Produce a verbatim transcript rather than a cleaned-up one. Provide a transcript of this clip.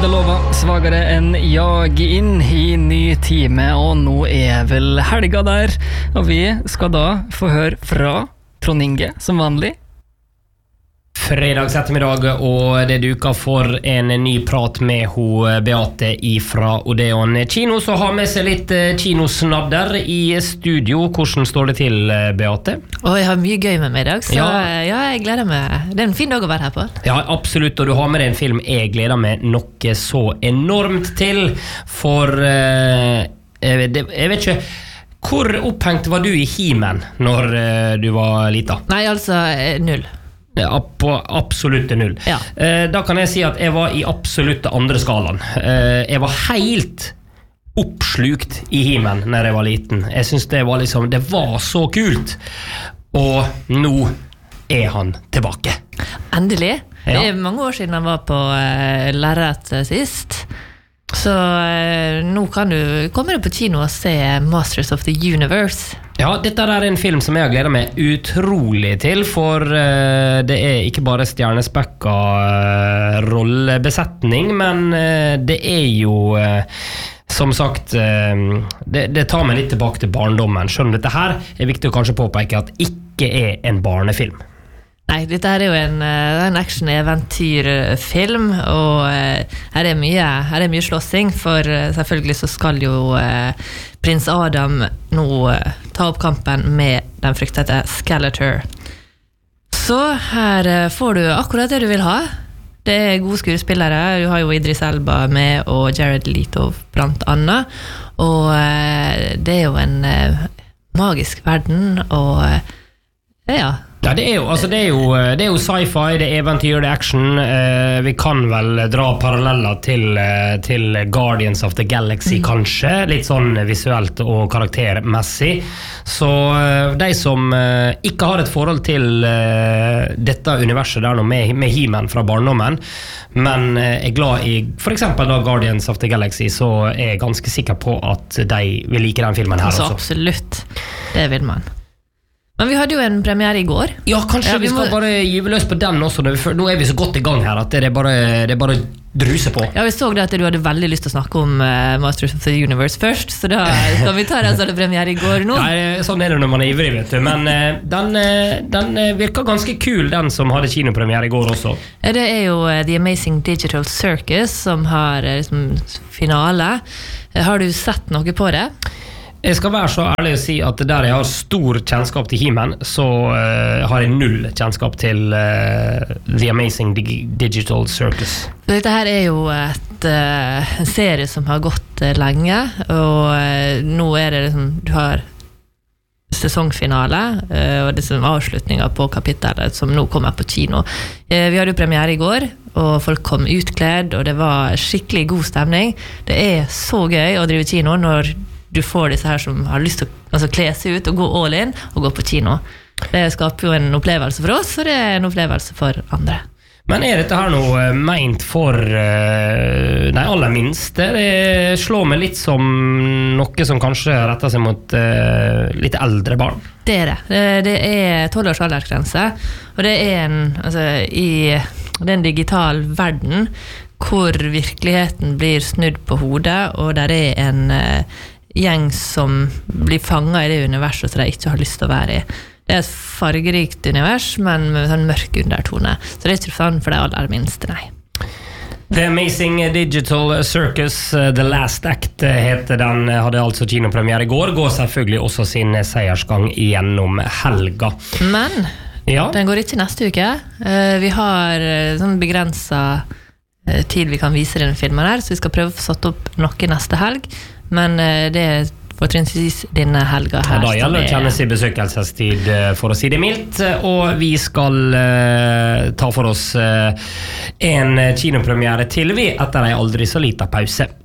Ida Lova, svagere enn jag inn i ny time, og nå er vel helga der, og vi skal da få høre fra Trond Inge, som vanlig. Fredags ettermiddag, og det duker for en ny prat med ho Beate ifra Odeon Kino, så har med seg litt kinosnadder i studio. Hvordan står det til, Beate? Og jeg har mye gøy med meg i dag, så ja. ja, jeg gleder meg. Det er en fin dag å være her på. Ja, absolutt, og du har med deg en film jeg gleder meg noe så enormt til, for uh, jeg, vet, jeg vet ikke, hvor opphengt var du i He-Man når uh, du var liten? Nei, altså null. Ja, på absolutt null. Ja. Eh, da kan jeg si at jeg var i absolutt andre skalaen. Eh, jeg var helt oppslukt i He-Man når jeg var liten. Jeg synes det var liksom, det var så kult. Og nå er han tilbake. Endelig. Ja. Det er mange år siden han var på uh, lerret sist. Så uh, nå kan du komme deg på kino og se Masters of the Universe. Ja, dette er en film som jeg har gledet meg utrolig til, for uh, det er ikke bare stjernespekka uh, rollebesetning, men uh, det er jo uh, som sagt uh, det, det tar meg litt tilbake til barndommen. Selv om dette her er viktig å kanskje påpeke at ikke er en barnefilm. Nei, dette er jo en, en action-eventyrfilm, og uh, her er mye, her er mye slåssing, for uh, selvfølgelig så skal jo uh, prins Adam nå uh, ta opp kampen med den fryktete Skeletor. Så her uh, får du akkurat det du vil ha. Det er gode skuespillere, du har jo Idris Elba med, og Jared Leto blant annet, og uh, det er jo en uh, magisk verden, og uh, ja, Ja, det er jo, altså det er jo, det er jo sci-fi, det er eventyr, det er action. Eh, vi kan vel dra paralleller til, til Guardians of the Galaxy, mm. kanskje, litt sånn visuelt og karaktermessig. Så eh, de som eh, ikke har et forhold til eh, dette universet der nå med, med He-Man fra barndommen, men eh, er glad i for eksempel da Guardians of the Galaxy, så er jeg ganske sikker på at de vil like den filmen her altså, også. Absolutt, det vil man. Men vi hadde jo en premiere i går. Ja, kanskje ja, vi, vi skal må... bare gyve løs på den også. Nå er vi så godt i gang her at det er bare, det er bare druse på. Ja, vi så det at du hadde veldig lyst til å snakke om uh, Masters of the Universe først, så da kan vi ta den så hadde premiere i går nå. Ja, sånn er det når man er ivrig, vet du. Men uh, den, uh, den virker ganske kul, den som hadde kinopremiere i går også. Ja, det er jo uh, The Amazing Digital Circus som har uh, liksom, finale. Uh, har du sett noe på det? Jeg skal være så ærlig å si at der jeg har stor kjennskap til He-Man, så uh, har jeg null kjennskap til uh, The Amazing Dig- Digital Circus. Dette her er jo et, uh, en serie som har gått uh, lenge, og uh, nå er det liksom, du har sesongfinale, uh, og det er avslutninger på kapittelet som nå kommer på kino. Uh, vi hadde jo premiere i går, og folk kom utkledd, og det var skikkelig god stemning. Det er så gøy å drive kino når du får disse her som har lyst til å altså, kle seg ut og gå all in og gå på kino. Det skaper jo en opplevelse for oss, og det er en opplevelse for andre. Men er dette her noe meint for nei, aller minste? Det slår meg litt som noe som kanskje retter seg mot uh, litt eldre barn. Det er det. Det er tolv års aldersgrense, og det er en, altså, i den digital verden hvor virkeligheten blir snudd på hodet, og der er en uh, gjeng som blir fanget i det universet som de ikke har lyst til å være i. Det er et fargerikt univers, men med sånn mørk undertone. Så det er ikke sånn for de aller minste, nei. The Amazing Digital Circus, The Last Act heter den, hadde altså kinopremiere i går, går selvfølgelig også sin seiersgang gjennom helga. Men ja. Den går ikke neste uke. Vi har sånn begrenset tid vi kan vise denne filmen her, så vi skal prøve å få satt opp noe neste helg. Men det er fortrinnsvis denne helga her. Ja, da gjelder det kjennes i besøkelsestid, for å si det mildt, og vi skal uh, ta for oss uh, en kinopremiere til vi etter en aldri så liten pause.